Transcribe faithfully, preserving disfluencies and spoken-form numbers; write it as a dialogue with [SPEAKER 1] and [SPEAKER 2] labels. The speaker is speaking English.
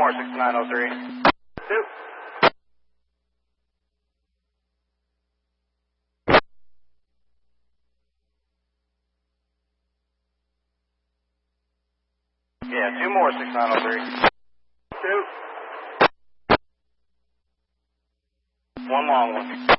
[SPEAKER 1] more, six nine oh three. Two. Yeah, two more, six nine oh three. Two. One long one.